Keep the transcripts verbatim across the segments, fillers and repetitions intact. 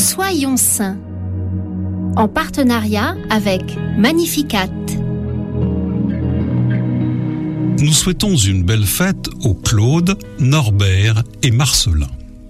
Soyons saints, en partenariat avec Magnificat. Nous souhaitons une belle fête aux Claude, Norbert et Marcelin.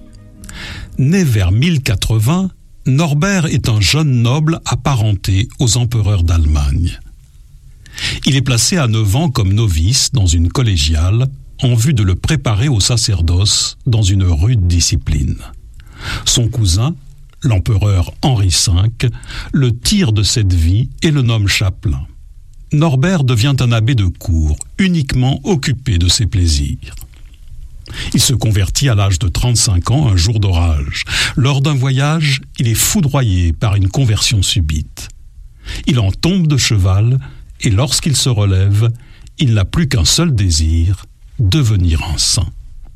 Né vers mille quatre-vingts, Norbert est un jeune noble apparenté aux empereurs d'Allemagne. Il est placé à neuf ans comme novice dans une collégiale en vue de le préparer au sacerdoce dans une rude discipline. Son cousin, l'empereur Henri cinq, le tire de cette vie et le nomme chapelain. Norbert devient un abbé de cour, uniquement occupé de ses plaisirs. Il se convertit à l'âge de trente-cinq ans, un jour d'orage. Lors d'un voyage, il est foudroyé par une conversion subite. Il en tombe de cheval et lorsqu'il se relève, il n'a plus qu'un seul désir, devenir un saint.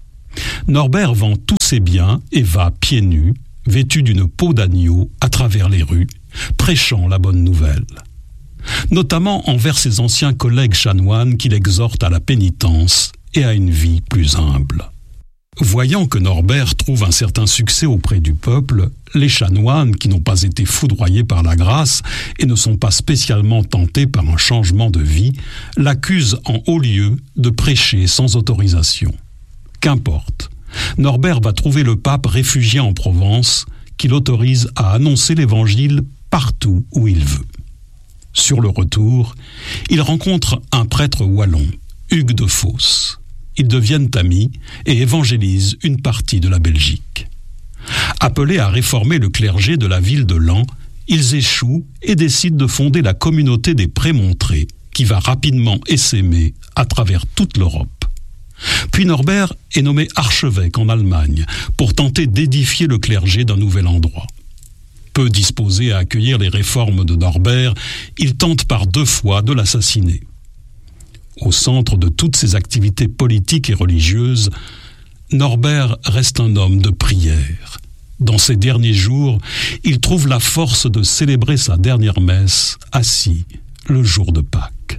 Norbert vend tous ses biens et va pieds nus, vêtu d'une peau d'agneau, à travers les rues, prêchant la bonne nouvelle. Notamment envers ses anciens collègues chanoines qu'il exhorte à la pénitence et à une vie plus humble. Voyant que Norbert trouve un certain succès auprès du peuple, les chanoines, qui n'ont pas été foudroyés par la grâce et ne sont pas spécialement tentés par un changement de vie, l'accusent en haut lieu de prêcher sans autorisation. Qu'importe, Norbert va trouver le pape réfugié en Provence, qui l'autorise à annoncer l'évangile partout où il veut. Sur le retour, il rencontre un prêtre wallon, Hugues de Fos. Ils deviennent amis et évangélisent une partie de la Belgique. Appelés à réformer le clergé de la ville de Laon, ils échouent et décident de fonder la communauté des Prémontrés, qui va rapidement essaimer à travers toute l'Europe. Puis Norbert est nommé archevêque en Allemagne pour tenter d'édifier le clergé d'un nouvel endroit. Peu disposé à accueillir les réformes de Norbert, il tente par deux fois de l'assassiner. Au centre de toutes ses activités politiques et religieuses, Norbert reste un homme de prière. Dans ses derniers jours, il trouve la force de célébrer sa dernière messe assis le jour de Pâques.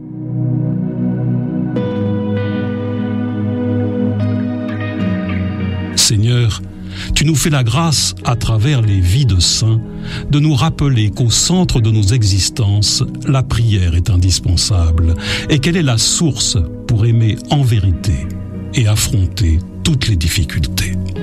Seigneur, tu nous fais la grâce, à travers les vies de saints, de nous rappeler qu'au centre de nos existences, la prière est indispensable et qu'elle est la source pour aimer en vérité et affronter toutes les difficultés.